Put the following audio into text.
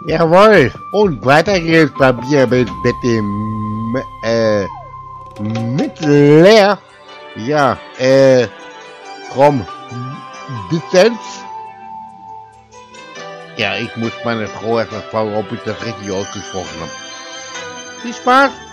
Jawohl. Und weiter geht's bei mir mit dem Mittler. Ja, from Distance. Ja, ich muss meine Frau erstmal fragen, ob ich das richtig ausgesprochen habe. Viel Spaß!